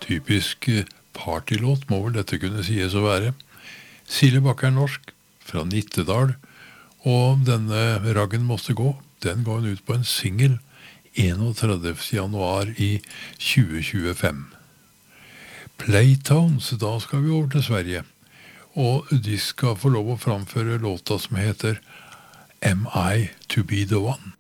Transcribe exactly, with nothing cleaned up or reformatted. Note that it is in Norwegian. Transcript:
Typisk eh, partylåt må vel dette kunne sies å være. Silje Bakke er norsk, fra Nittedal, og denne Raggen måste gå, den går hun ut på en single enogtredivte januar i tjue tjuefem. Playtones, da skal vi over til Sverige, og de skal få lov å framføre låta som heter Am I to be the one?